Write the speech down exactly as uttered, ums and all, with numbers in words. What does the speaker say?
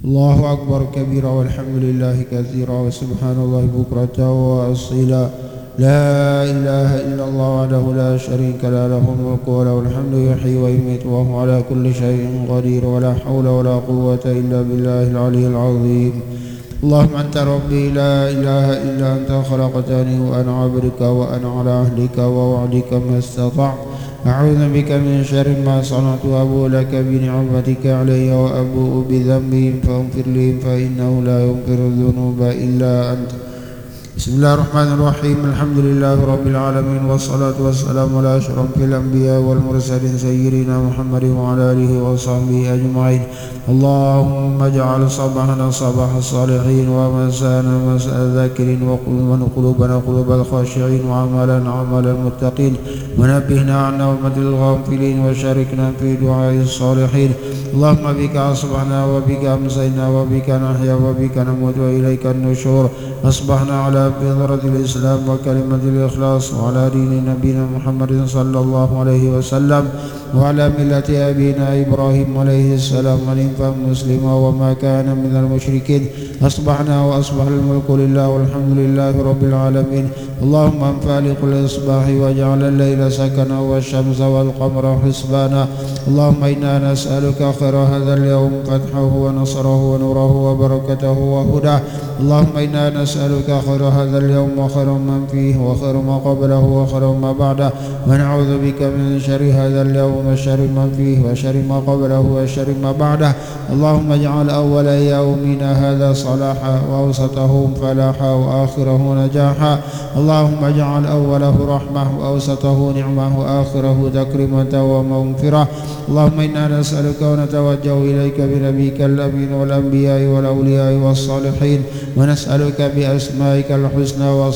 الله أكبر كبيرا والحمد لله كثيرا وسبحان الله بكرة وأصيلا. لا إله إلا الله وحده لا شريك له له الملك وله الحمد يحيي ويميت وهو على كل شيء قدير ولا حول ولا قوة إلا بالله العلي العظيم. اللهم أنت ربي لا إله إلا أنت خلقتني وأنا عبدك وأنا على عهدك ووعدك ما استطعت. أعوذ بك من شر ما صنعت وأبوء لك بنعمتك علي وأبوء بذنبي فاغفر لي فإنه لا يغفر الذنوب إلا أنت. بسم الله الرحمن الرحيم. الحمد لله رب العالمين والصلاة والسلام على أشرف الأنبياء والمرسلين سيدنا محمد وعلى آله وصحبه أجمعين. اللهم اجعل صباحنا صباح الصالحين ومساءنا مساء الذاكرين وقلوبنا قلوب الخاشعين وعملنا عمل المتقين ونبهنا عن نومة الغافلين وشاركنا في دعاء الصالحين. اللهم بك أصبحنا وبك أمسينا وبك نحيا وبك نموت وإليك النشور. أصبحنا على فطرة الإسلام وكلمة الإخلاص وعلى دين نبينا محمد صلى الله عليه وسلم وعلى ملة أبينا إبراهيم عليه السلام حنيفا مسلما وما كان من المشركين. أصبحنا وأصبح الملك لله والحمد لله رب العالمين. اللهم انفالق الإصباح واجعل الليل سكنا والشمس والقمر حسبانا. اللهم إنا نسألك خير هذا اليوم فتحه ونصره ونوره وبركته وهداه. اللهم إنا نسألك خير هذا اليوم وخير من فيه وخير ما قبله وخير ما بعده ونعوذ بك من شر هذا اليوم وشر من فيه وشر ما قبله وشر ما بعده. اللهم اجعل أول يومنا هذا صلاحا وأوسطه فلاحا وآخره نجاحا. اللهم اجعل أوله رحمة وأوسطه نعمة وآخره تكريمة ومغفرة. اللهم إنا نسألك ونتوجه إليك بنبيك الأمين والأنبياء والأولياء والصالحين ونسألك بأسمائك الحسنى